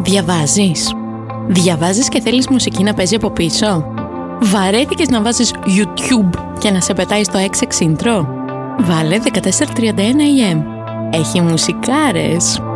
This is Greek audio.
Διαβάζεις. Διαβάζεις και θέλεις μουσική να παίζει από πίσω. Βαρέθηκες να βάζεις YouTube και να σε πετάει στο Exex Intro. Βάλε 1431 AM. Έχει μουσικάρες.